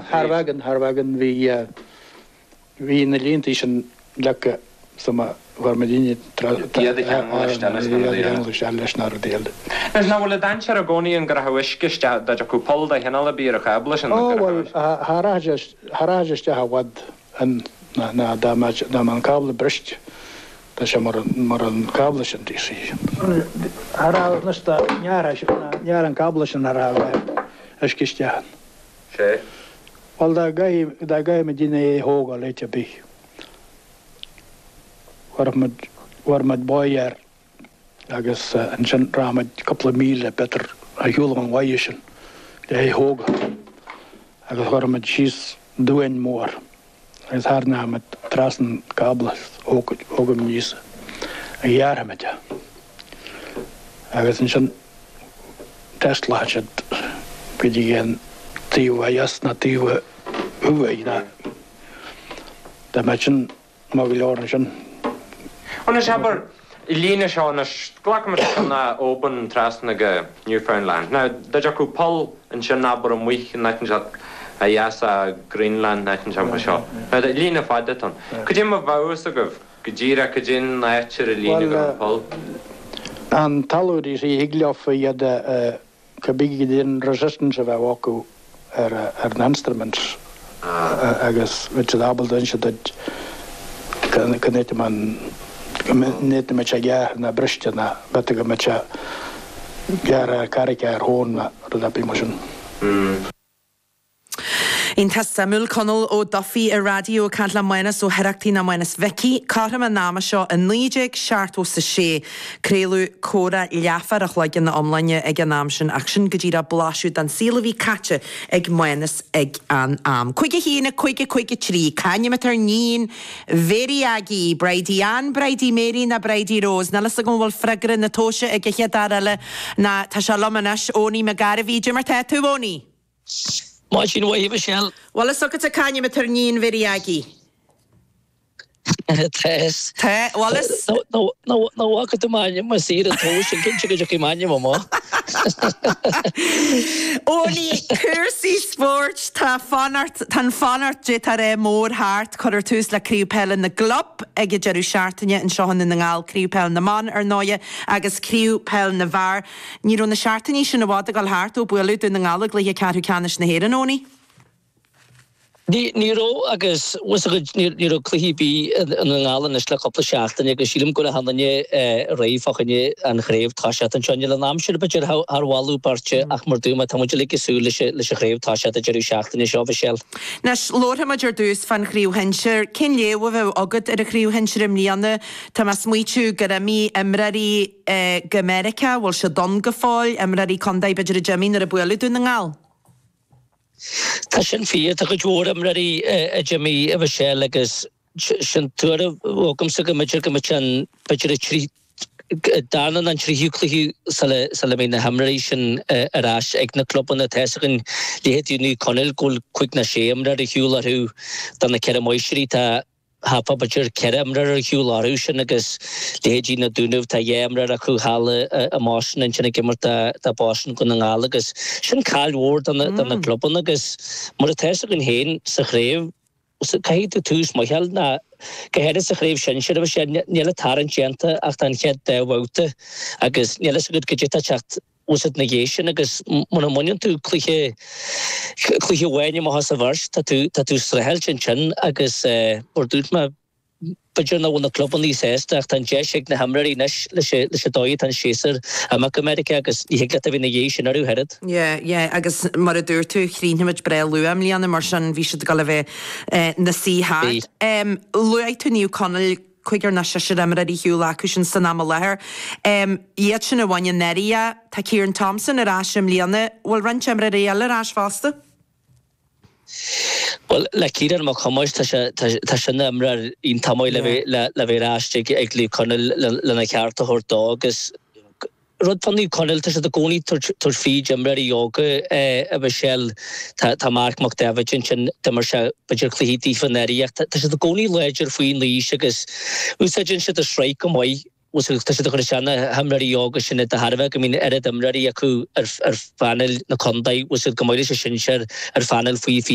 Harwagen wie in Lintischen Lacke sama Varmedini English Aleshnardel. Is now will dan Charagoni and Grahawish that a couple the Henala be a cablish and Harajas Jahawad and na damage daman cable brist. Dat is maar een kabeltje die zie. Hara nesta jaren kabeltje naar haar is gestern. Schee. Al da ga met die hoge letje bij. Waar met boyer. Dat is een zijn raam couple miles beter. Een hulp waaien. Die hoge. Dat is waar met cheese doen more. Het haar naam met trassen kabels ook om niet een jaar met ja. Het is een Tesla het begin te jasnatieve hoe ja. Dat met een mogelijkheden. Ons hebben Lina Shawn's glak met na open trassen Newfoundland. Nou dat je Paul en Shanabra een week en Ayasa Greenland natin siya pa siya. Lina fadaton. Could you move of Gajira Kajin nature Lina Paul? An talo is higlof de kabigi din resistance of Awaku an instruments. Agus which is able to that can man net met ja na bristje na beter met ja karika hon na dat emotion. In Samuel Connell o Duffy a radio Cadla minus o Heractina minus Vicky Carham a nama seo a níjig seart o sa sé Crélu Cora Liafar a chloig na omlaine ag an amsin action gajira blasú dan sílaví catcha ag minus ag an am. Cuige hína cuige trí canya met nín very agi Brady Ann, Brady Mary na Brady Rose na las agon wal fragran na tosha ag a darale na tashalomanash oni magaraví Jimmer Tatu oni. Machine way Michelle. Well, let's look at a kanya with her nín veriagi. Tess. Wallace. No, what could the man must see the toast and kitchen mania, mama. Only Kersey Sports tan fanart jitare more heart cutter tus la criupel in the glub ege jeru shartanya and Sean in the gal criupel in the man or noya agus criupel in the var ni on the shartanya shin a wadagal heart o bwelu in the galig like a cat who canish na head oni. Nero agus was a good Nero Clippy and an Alan is like up the shaft and you can see him go to Hananya Ray Fakanye and Grave Tashat and Chanel and I'm sure but how Walu Parche Achmarduma Tamulik Sulish Grave Tashat at Jeru Shaft and Shove Shell. Nash Lord Hamager Dus fan Crew Hensher, Ken Ye with a good at a Crew Hensher Liana, Thomas Muichu, Garami, Emrari Gamerica, will she don gefall, Emrari Condai Badger Jamin or a Buelu doing the gal. Tashin Fia took a Jordan ready a Jimmy of a shell like us Shantura welcome to Machan Pachari Darnan and Trihukli Salamina Hamration Arash Egna Club on the Tessin Lihet Uni Connell Gold Quick na shame that a Hula who done the Keramoishrita half up a jerk Keramra Hula Rushan agus Legina Dunuv Tayamra Kuhala a Martian and Chenekimmerta the Boston Kunangalagus Shan Kal Ward on the club on agus Muratasagan Hain Sakhrev was a Kai to Tus Mohelna Kaheda Sakhrev Shenshir of Shed Nella Taran Chenta after Head Wouter agus Nellis good Kajita chat. Was it negation agus monomonion to cliche when you has a verse to strehel chin agus or dutma Bajuna won the club on these says that and Jeshik the Hammery Nish the Doit and Chaser America agus he got the negation or headed. Yeah, agus Maradur to clean him brel Luam Lian the Martian we should galave the sea hard. Lui to New Connell Quicker na Shashamari Hugh Lakushan Sanama Leher. Yetchin a one Neria, Takiran Thompson, and Asham Liana, will run Chamberia Ash faster. Well, like Kiran Mokamosh Tashanamra in Tamoy Laverash, Egli Connell Lanakarta, her dog is. Rod van die Connell tussen de koning tot vier Jamrari Yoga a shell ta Mark McDavid en de Marsha Bajurkli van Neria tussen de koning ledger voor in Lee Shigas who said in shit a strike on way was tussen de Christiana Hamrari Yoga in de Harvek I mean edit Amrari Yaku fanel na Kondai was it Gamoilish Shinshar fanel for